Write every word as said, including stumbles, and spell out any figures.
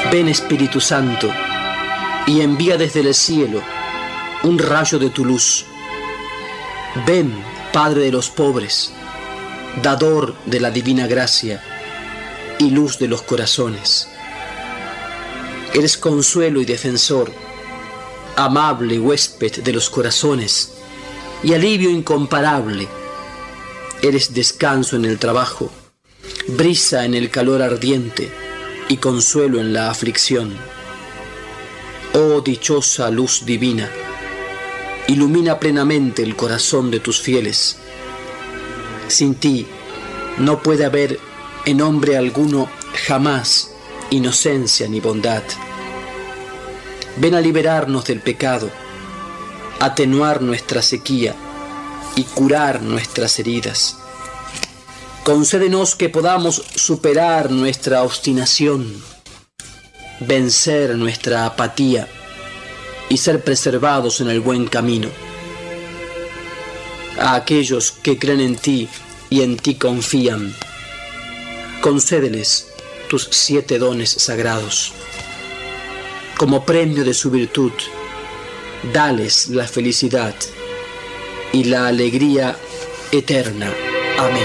Ven, Espíritu Santo, y envía desde el cielo un rayo de tu luz. Ven, Padre de los pobres, dador de la divina gracia y luz de los corazones. Eres consuelo y defensor, amable huésped de los corazones y alivio incomparable. Eres descanso en el trabajo, brisa en el calor ardiente y consuelo en la aflicción. Oh dichosa luz divina, ilumina plenamente el corazón de tus fieles. Sin ti no puede haber en hombre alguno jamás inocencia ni bondad. Ven a liberarnos del pecado, atenuar nuestra sequía y curar nuestras heridas. Concédenos que podamos superar nuestra obstinación, vencer nuestra apatía y ser preservados en el buen camino. A aquellos que creen en ti y en ti confían, concédeles tus siete dones sagrados. Como premio de su virtud, dales la felicidad y la alegría eterna. Amén.